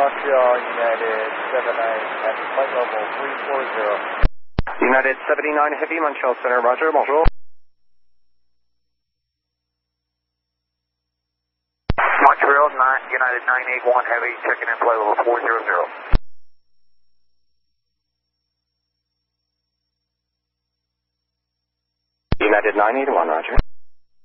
Montreal, United 79 Heavy, flight level 340. United 79 Heavy, Montreal Center, roger, bonjour. Montreal, United 981 Heavy, checking in flight level 400. United 981, roger.